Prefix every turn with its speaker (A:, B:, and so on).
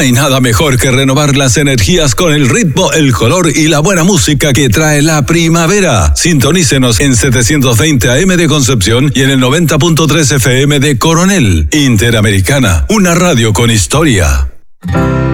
A: hay nada mejor que renovar las energías con el ritmo, el color y la buena música que trae la primavera. Sintonícenos en 720 AM de Concepción y en el 90.3 FM de Coronel. Interamericana, una radio con historia.